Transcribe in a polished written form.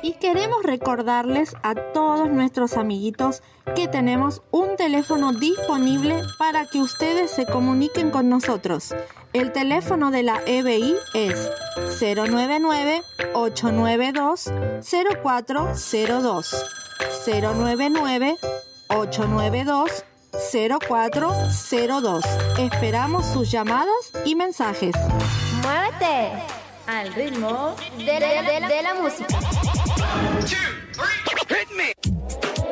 Y queremos recordarles a todos nuestros amiguitos que tenemos un teléfono disponible para que ustedes se comuniquen con nosotros. El teléfono de la EBI es 099-892-0402. 099-892-0402. Esperamos sus llamadas y mensajes. ¡Muévete! Al ritmo de la música. 1, 2, 3, hit me!